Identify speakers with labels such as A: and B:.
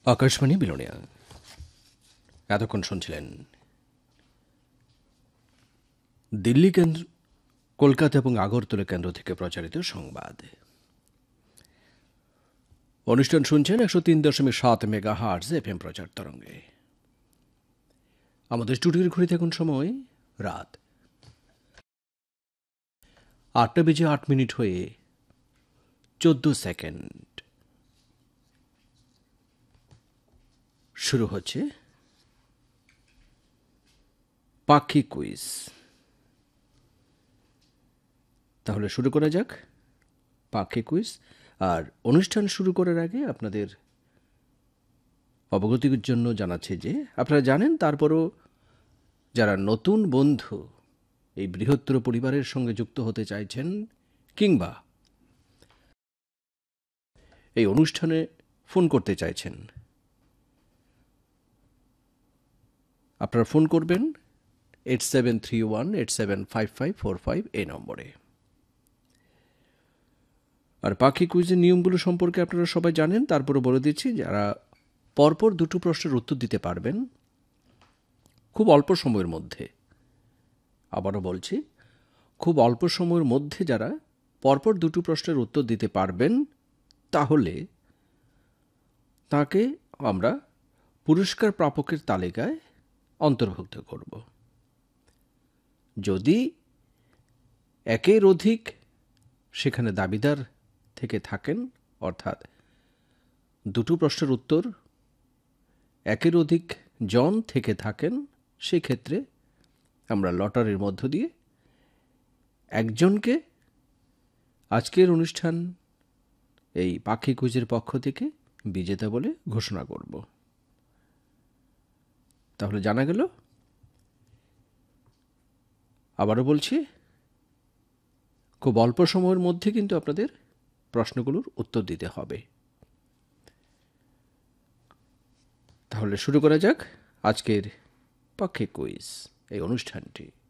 A: আকাশবাণী বিলোনিয়া। এতক্ষণ শুনছিলেন দিল্লি কেন্দ্র, কলকাতা এবং আগরতলা কেন্দ্র থেকে প্রচারিত সংবাদ। অনুষ্ঠান শুনছেন 103.7 মেগাহার্টজ এফএম প্রচার তরঙ্গে। আমাদের স্টুডিওর ঘড়িতে এখন সময় রাত 8:08 হয়ে 14 সেকেন্ড। শুরু হচ্ছে পাখি কুইজ। তাহলে শুরু করা যাক পাখি কুইজ। আর অনুষ্ঠান শুরু করার আগে আপনাদের অবগতির জন্য জানাচ্ছি যে আপনারা জানেন, তারপরও যারা নতুন বন্ধু এই বৃহত্তর পরিবারের সঙ্গে যুক্ত হতে চাইছেন কিংবা এই অনুষ্ঠানে ফোন করতে চাইছেন, আপনারা ফোন করবেন 8731875545 এই নম্বরে। আর পাখি কুইজের নিয়মগুলো সম্পর্কে আপনারা সবাই জানেন, তারপরে বলে দিচ্ছি। যারা পরপর দুটো প্রশ্নের উত্তর দিতে পারবেন খুব অল্প সময়ের মধ্যে, আবারও বলছি, খুব অল্প সময়ের মধ্যে যারা পরপর দুটো প্রশ্নের উত্তর দিতে পারবেন, তাহলে তাকে আমরা পুরস্কার প্রাপকের তালিকায় অন্তর্ভুক্ত করব। যদি একের অধিক সেখানে দাবিদার থেকে থাকেন, অর্থাৎ দুটো প্রশ্নের উত্তর একের অধিক জন থেকে থাকেন, সেক্ষেত্রে আমরা লটারির মধ্য দিয়ে একজনকে আজকের অনুষ্ঠান এই পাখি কুইজের পক্ষ থেকে বিজেতা বলে ঘোষণা করব। তাহলে জানা গেল। আবারও বলছি, খুব অল্প সময়ের মধ্যে কিন্তু আপনাদের প্রশ্নগুলোর উত্তর দিতে হবে। তাহলে শুরু করা যাক আজকের পাখি কুইজ এই অনুষ্ঠানটি।